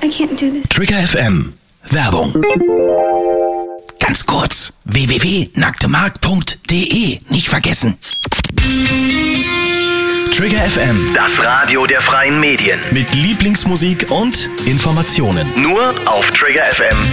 I can't do this. Trigger FM. Werbung. Ganz kurz. www.nacktemark.de. Nicht vergessen. Trigger FM. Das Radio der freien Medien. Mit Lieblingsmusik und Informationen. Nur auf Trigger FM.